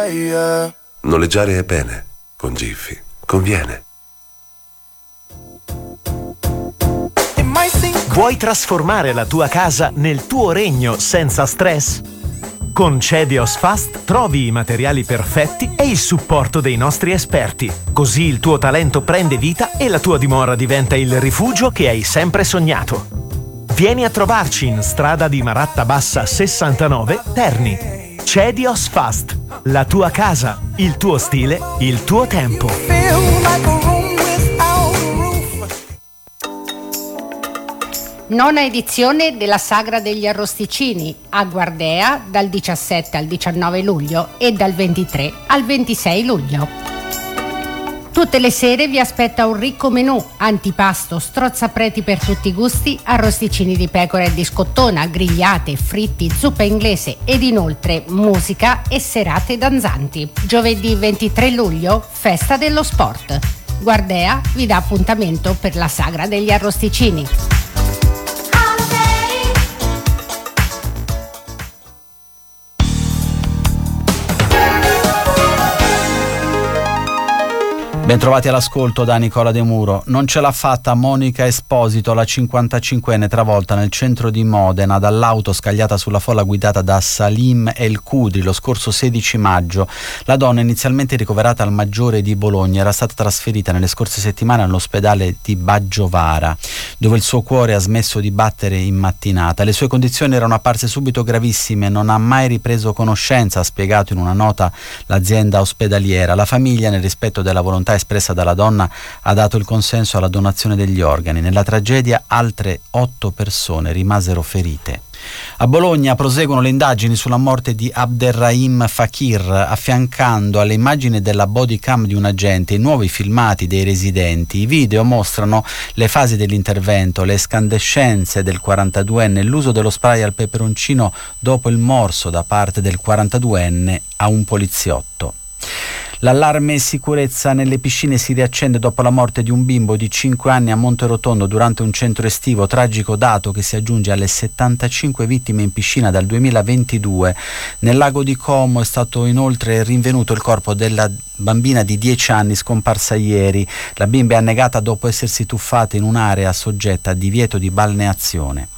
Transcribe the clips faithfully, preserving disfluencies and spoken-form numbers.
yeah, yeah. Noleggiare è bene, con Jiffy conviene. Vuoi trasformare la tua casa nel tuo regno senza stress? Con Cedios Fast trovi i materiali perfetti e il supporto dei nostri esperti. Così il tuo talento prende vita e la tua dimora diventa il rifugio che hai sempre sognato. Vieni a trovarci in strada di Maratta Bassa sessantanove, Terni. Cedios Fast, la tua casa, il tuo stile, il tuo tempo. Nona edizione della Sagra degli Arrosticini a Guardea dal diciassette al diciannove luglio e dal ventitré al ventisei luglio. Tutte le sere vi aspetta un ricco menù, antipasto, strozzapreti per tutti i gusti, arrosticini di pecora e di scottona, grigliate, fritti, zuppa inglese ed inoltre musica e serate danzanti. Giovedì ventitré luglio, festa dello sport. Guardea vi dà appuntamento per la Sagra degli Arrosticini. Bentrovati all'ascolto da Nicola De Muro. Non ce l'ha fatta Monica Esposito, la cinquantacinquenne, travolta nel centro di Modena dall'auto scagliata sulla folla guidata da Salim El Kudri lo scorso sedici maggio. La donna, inizialmente ricoverata al Maggiore di Bologna, era stata trasferita nelle scorse settimane all'ospedale di Baggiovara, dove il suo cuore ha smesso di battere in mattinata. Le sue condizioni erano apparse subito gravissime, non ha mai ripreso conoscenza, ha spiegato in una nota l'azienda ospedaliera. La famiglia, nel rispetto della volontà espressa dalla donna, ha dato il consenso alla donazione degli organi. Nella tragedia altre otto persone rimasero ferite. A Bologna proseguono le indagini sulla morte di Abderrahim Fakir, affiancando alle immagini della bodycam di un agente i nuovi filmati dei residenti. I video mostrano le fasi dell'intervento, le escandescenze del quarantaduenne e l'uso dello spray al peperoncino dopo il morso da parte del quarantaduenne a un poliziotto. L'allarme sicurezza nelle piscine si riaccende dopo la morte di un bimbo di cinque anni a Monterotondo durante un centro estivo, tragico dato che si aggiunge alle settantacinque vittime in piscina dal duemilaventidue. Nel lago di Como è stato inoltre rinvenuto il corpo della bambina di dieci anni scomparsa ieri. La bimba è annegata dopo essersi tuffata in un'area soggetta a divieto di balneazione.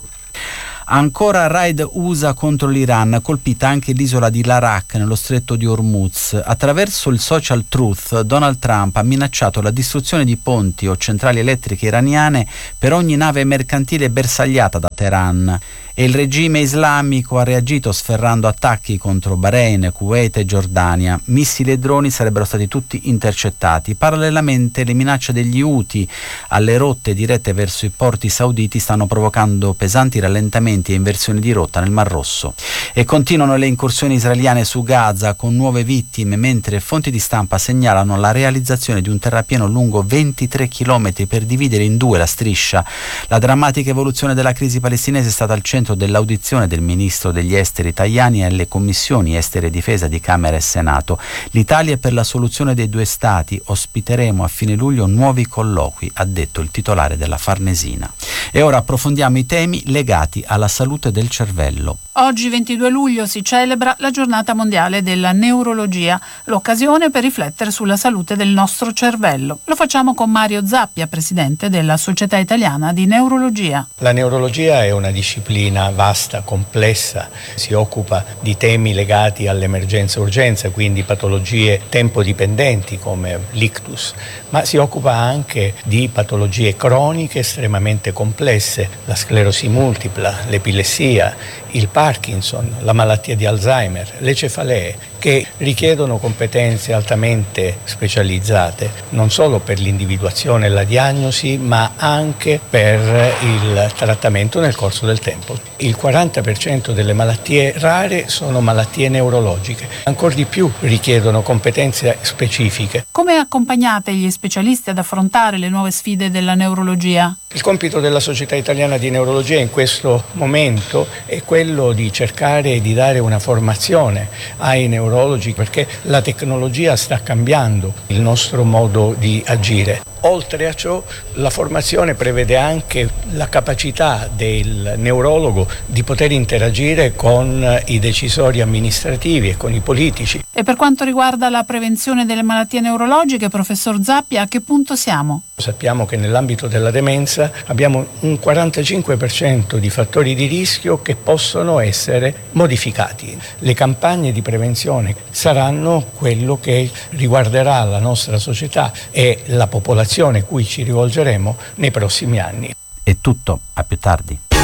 Ancora raid U S A contro l'Iran, colpita anche l'isola di Larak nello stretto di Hormuz. Attraverso il social Truth, Donald Trump ha minacciato la distruzione di ponti o centrali elettriche iraniane per ogni nave mercantile bersagliata da Teheran. E il regime islamico ha reagito sferrando attacchi contro Bahrain, Kuwait e Giordania. Missili e droni sarebbero stati tutti intercettati. Parallelamente le minacce degli Houthi alle rotte dirette verso i porti sauditi stanno provocando pesanti rallentamenti e inversioni di rotta nel Mar Rosso. E continuano le incursioni israeliane su Gaza con nuove vittime, mentre fonti di stampa segnalano la realizzazione di un terrapieno lungo ventitré chilometri per dividere in due la striscia. La drammatica evoluzione della crisi palestinese è stata al centro dell'audizione del ministro degli esteri Tajani alle commissioni esteri e difesa di Camera e Senato. L'Italia è per la soluzione dei due stati, ospiteremo a fine luglio nuovi colloqui, ha detto il titolare della Farnesina. E ora approfondiamo i temi legati alla salute del cervello. Oggi ventidue luglio si celebra la giornata mondiale della neurologia, l'occasione per riflettere sulla salute del nostro cervello. Lo facciamo con Mario Zappia, presidente della Società Italiana di Neurologia. La neurologia è una disciplina vasta, complessa, si occupa di temi legati all'emergenza-urgenza, quindi patologie tempodipendenti come l'ictus, ma si occupa anche di patologie croniche estremamente complesse, la sclerosi multipla, l'epilessia, il Parkinson, la malattia di Alzheimer, le cefalee, che richiedono competenze altamente specializzate, non solo per l'individuazione e la diagnosi, ma anche per il trattamento nel corso del tempo. Il quaranta per cento delle malattie rare sono malattie neurologiche, ancora di più richiedono competenze specifiche. Come accompagnate gli specialisti ad affrontare le nuove sfide della neurologia? Il compito della Società Italiana di Neurologia in questo momento è quello di cercare di dare una formazione ai neurologi, perché la tecnologia sta cambiando il nostro modo di agire. Oltre a ciò, la formazione prevede anche la capacità del neurologo di poter interagire con i decisori amministrativi e con i politici. E per quanto riguarda la prevenzione delle malattie neurologiche, professor Zappia, a che punto siamo? Sappiamo che nell'ambito della demenza abbiamo un quarantacinque per cento di fattori di rischio che possono essere modificati. Le campagne di prevenzione saranno quello che riguarderà la nostra società e la popolazione cui ci rivolgeremo nei prossimi anni. È tutto, a più tardi.